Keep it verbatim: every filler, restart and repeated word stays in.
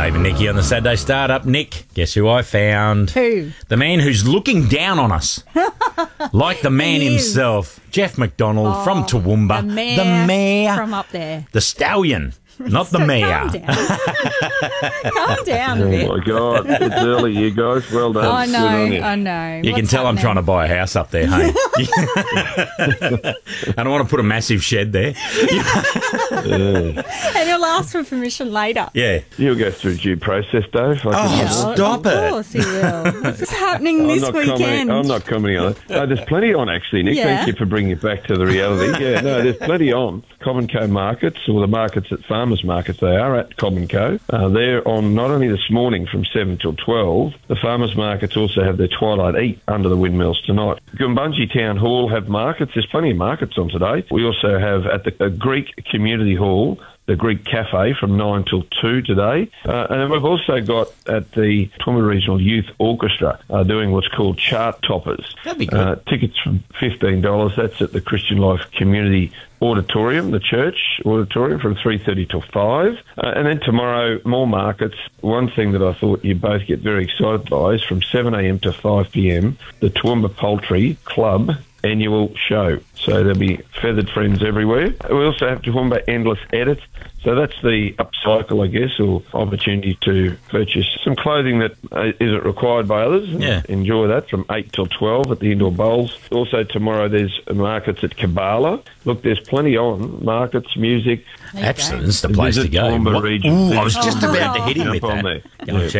Dave and Nikki on the Saturday Startup. Nick, guess who I found? Who? The man who's looking down on us. Like the man He is. himself, Jeff McDonald Oh, from Toowoomba. The mayor, the mayor. from up there. The stallion, not the mayor. Calm down. Calm down a bit. Oh my God, it's early, you guys. Well done. I Good on know, you. I know. You can What's tell I'm trying to happening? buy a house up there, hey? And I want to put a massive shed there. Yeah. And you'll ask for permission later. Yeah. You'll go through due process, Dave. I Oh, can- Yeah, stop of it. course you will. What's happening I'm this not weekend? Commenting, I'm not commenting on it. No, there's plenty on, actually, Nick. Yeah. Thank you for bringing it back to the reality. Yeah, no, there's plenty on. Cobb and Co markets, or the markets at farmers markets they are at Cobb and Co. Uh, they're on not only this morning from seven till twelve, the farmers markets also have their twilight eat under the windmills tonight. Goombungie Town Hall have markets. There's plenty of markets on today. We also have at the uh, Greek Community Hall, the Greek Cafe from nine till two today. Uh, and then we've also got at the Toowoomba Regional Youth Orchestra uh, doing what's called Chart Toppers. That'd be good. Uh, tickets from fifteen dollars. That's at the Christian Life Community Auditorium, the church auditorium, from three thirty till five. Uh, and then tomorrow, more markets. One thing that I thought you both get very excited by is from seven a.m. to five p.m, the Toowoomba Poultry Club annual show. So there'll be feathered friends everywhere. We also have Toowoomba Endless Edit. So that's the upcycle, I guess, or opportunity to purchase some clothing that uh, isn't required by others. And Yeah. enjoy that from eight till twelve at the indoor bowls. Also tomorrow there's markets at Kabbalah. Look, there's plenty on. Markets, music. There you go. Absolutely, it's the place Visit to go. Toowoomba What- region. Ooh, I was just Oh. about to hit him with Jump on that. there. Go and Yeah.